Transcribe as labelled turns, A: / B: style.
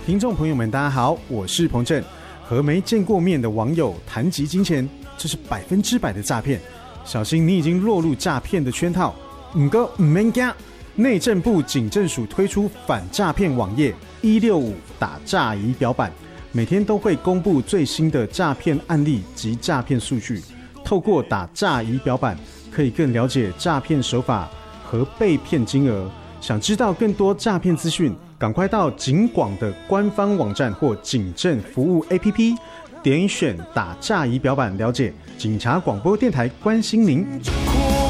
A: 听众朋友们大家好，我是彭震。和没见过面的网友谈及金钱，这是100%的诈骗，小心你已经落入诈骗的圈套。不过不免怕，内政部警政署推出反诈骗网页165打诈仪表板，每天都会公布最新的诈骗案例及诈骗数据。透过打诈仪表板，可以更了解诈骗手法和被骗金额。想知道更多诈骗资讯，赶快到警广的官方网站或警政服务 APP， 点选打诈仪表板了解。警察广播电台关心您。